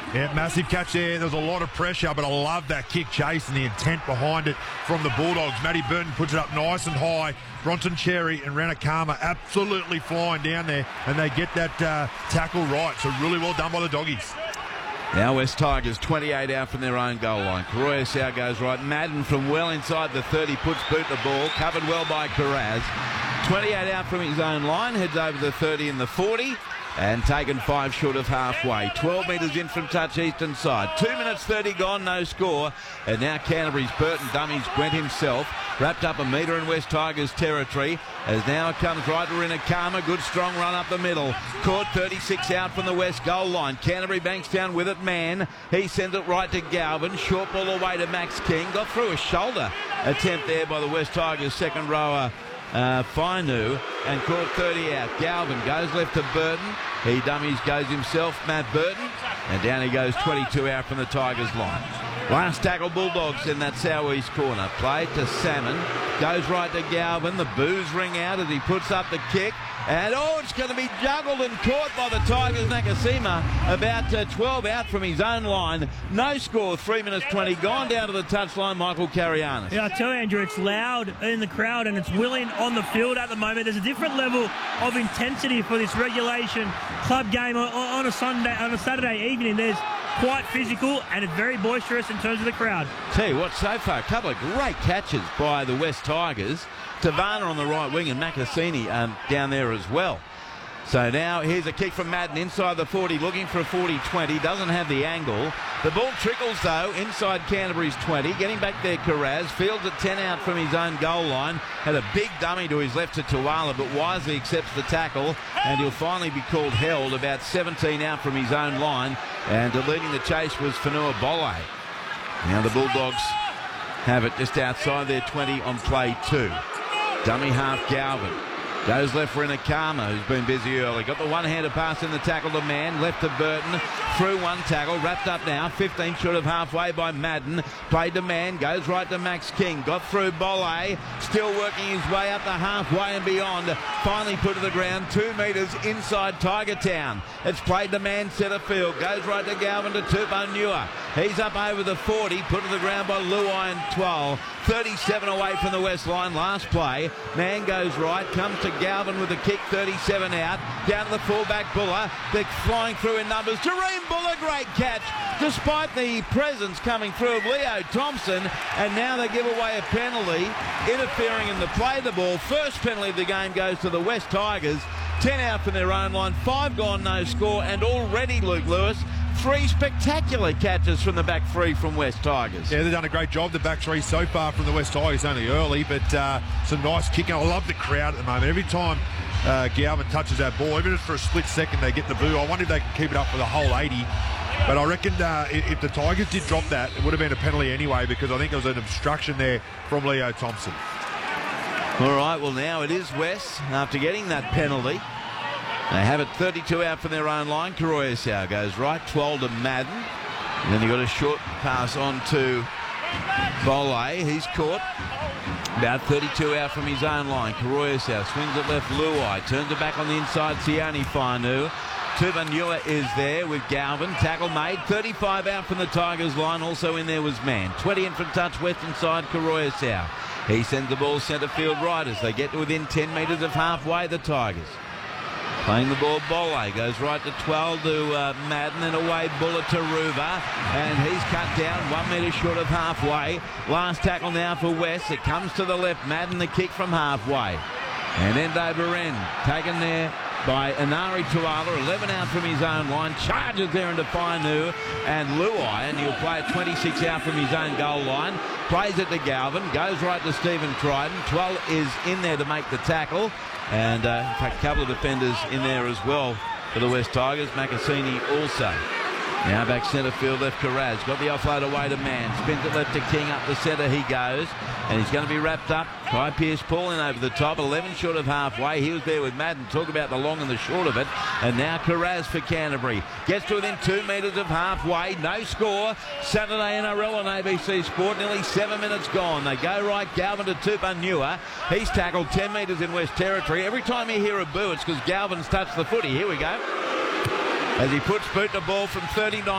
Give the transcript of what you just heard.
Yeah, massive catch there. There was a lot of pressure, but I love that kick chase and the intent behind it from the Bulldogs. Matty Burton puts it up nice and high. Bronson Cherry and Ranakama absolutely flying down there, and they get that tackle right. So really well done by the Doggies. Now West Tigers 28 out from their own goal line. Karoya goes right. Madden from well inside the 30 puts boot the ball. Covered well by Karaz. 28 out from his own line. Heads over the 30 and the 40. And taken 5 short of halfway. 12 metres in from touch eastern side. 2 minutes 30 gone, no score. And now Canterbury's Burton dummies Gwent himself. Wrapped up a metre in West Tigers territory. As now it comes right to Ranakama. Good strong run up the middle. Caught 36 out from the west goal line. Canterbury Bankstown with it. Mann. He sends it right to Galvin. Short ball away to Max King. Got through a shoulder attempt there by the West Tigers second rower. Fainu, and caught 30 out. Galvin goes left to Burton. He dummies, goes himself, Matt Burton, and down he goes 22 out from the Tigers line. Last tackle Bulldogs in that southeast corner. Played to Salmon, goes right to Galvin. The boos ring out as he puts up the kick. And it's going to be juggled and caught by the Tigers. Nakasima about 12 out from his own line. No score, 3 minutes 20 gone down to the touchline. Michael Carianis. Yeah, I tell you, Andrew, it's loud in the crowd and it's willing on the field at the moment. There's a different level of intensity for this regulation club game on a Saturday evening. There's quite physical and it's very boisterous in terms of the crowd. Tell you what, so far, a couple of great catches by the West Tigers. Tavana on the right wing and Makasini down there as well. So now here's a kick from Madden inside the 40, looking for a 40-20, doesn't have the angle. The ball trickles though inside Canterbury's 20, getting back there Karaz, fields at 10 out from his own goal line, had a big dummy to his left to Tuala, but wisely accepts the tackle, and he'll finally be called held about 17 out from his own line, and leading the chase was Fanua Bolle. Now the Bulldogs have it just outside their 20 on play 2. Dummy half Galvin. Goes left for Ranakama, who's been busy early. Got the one-handed pass in the tackle to Mann. Left to Burton. Through one tackle. Wrapped up now. 15 short of halfway by Madden. Played to Mann. Goes right to Max King. Got through Bolle. Still working his way up the halfway and beyond. Finally put to the ground. 2 metres inside Tiger Town. It's played to Mann centre field. Goes right to Galvin to Tupanua. He's up over the 40. Put to the ground by Luai and 12. 37 away from the west line. Last play. Mann goes right. Comes to Galvin with a kick, 37 out. Down to the fullback, Buller. They're flying through in numbers. Jareem Buller, great catch, despite the presence coming through of Leo Thompson. And now they give away a penalty, interfering in the play of the ball. First penalty of the game goes to the West Tigers. 10 out from their own line, 5 gone, no score. And already, Luke Lewis, 3 spectacular catches from the back 3 from West Tigers. Yeah, they've done a great job, the back 3 so far from the West Tigers, only early, but some nice kicking. I love the crowd at the moment. Every time Galvin touches that ball, even if for a split second they get the boo, I wonder if they can keep it up for the whole 80. But I reckon if the Tigers did drop that, it would have been a penalty anyway, because I think there was an obstruction there from Leo Thompson. All right, well now it is West after getting that penalty. They have it 32 out from their own line. Karoya goes right, 12 to Madden. And then he got a short pass on to Bolle. He's caught about 32 out from his own line. Karoya swings it left, Luai. Turns it back on the inside, Sione Fainu. Tupanua is there with Galvin. Tackle made. 35 out from the Tigers line. Also in there was Mann. 20 in from touch, western side, Karoya. He sends the ball centre field right as they get to within 10 metres of halfway, the Tigers. Playing the ball, Bolle goes right to 12 to Madden, and away Buller to Ruva, and he's cut down 1 metre short of halfway. Last tackle now for West. It comes to the left. Madden the kick from halfway, and Endo Beren taken there by Inari Tuala, 11 out from his own line, charges there into Fainu and Luai, and he'll play at 26 out from his own goal line, plays it to Galvin, goes right to Stephen Crichton. 12 is in there to make the tackle, and in fact a couple of defenders in there as well for the West Tigers. Makasini also. Now back centre field, left Karaz. Got the offload away to Mann. Spins it left to King, up the centre he goes. And he's going to be wrapped up. Kai Pearce pulling over the top. 11 short of halfway. He was there with Madden. Talk about the long and the short of it. And now Karaz for Canterbury. Gets to within 2 metres of halfway. No score. Saturday NRL on ABC Sport. Nearly 7 minutes gone. They go right. Galvin to Tupanua. He's tackled 10 metres in West Territory. Every time you hear a boo, it's because Galvin's touched the footy. Here we go. As he puts boot the ball from 39.